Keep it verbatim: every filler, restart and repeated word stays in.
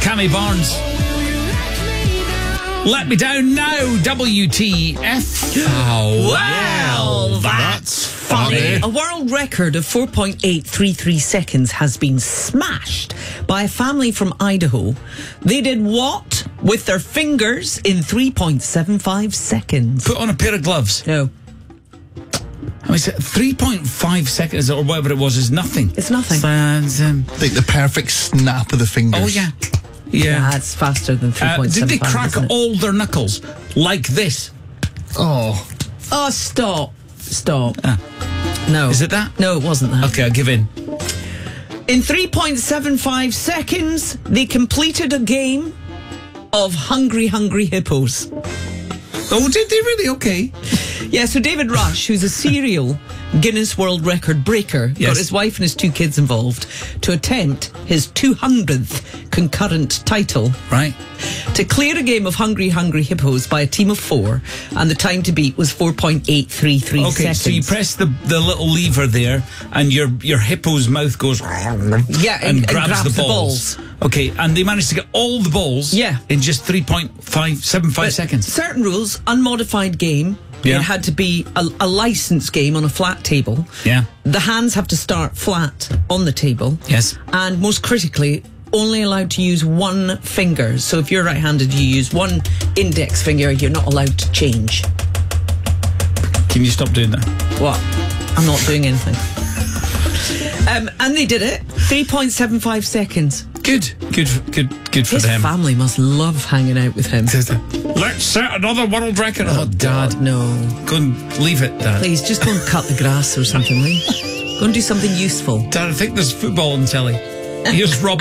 Cammy Barnes. Let me down now, W T F. Oh, Wow, that's funny. A world record of four point eight three three seconds has been smashed by a family from Idaho. They did what with their fingers in three point seven five seconds? Put on a pair of gloves. No. I mean, three point five seconds or whatever it was is nothing. It's nothing. And, um, Like the perfect snap of the fingers. oh, yeah. Yeah. Yeah, it's faster than three Uh, point did seven they five. crack all their knuckles like this? Oh. Oh, stop. Stop. Ah. No. Is it that? No, it wasn't that. Okay, I'll give in. In three point seven five seconds, they completed a game of Hungry Hungry Hippos. Oh, did they really? Okay. Yeah, so David Rush, who's a serial Guinness World Record breaker, Yes. got his wife and his two kids involved to attempt his two hundredth concurrent title. Right. To clear a game of Hungry Hungry Hippos by a team of four, and the time to beat was four point eight three three Okay, seconds. so you press the, the little lever there, and your your hippo's mouth goes Yeah, and, and- and grabs, grabs the, the balls. balls. Okay, and they managed to get all the balls. Yeah. in just three point five seven five But seconds. Certain rules, unmodified game. Yeah. It had to be a, a licensed game on a flat table. Yeah. The hands have to start flat on the table. Yes. And most critically, only allowed to use one finger. So if you're right-handed, you use one index finger. You're not allowed to change. Can you stop doing that? What? I'm not doing anything. Um, and they did it. three point seven five seconds. Good, good, good, good for His them. family must love hanging out with him. Let's set another world record. Oh, Dad, no. Go and leave it, Dad. Please, just go and cut the grass or something, will you? Go and do something useful. Dad, I think there's football on telly. Here's Rob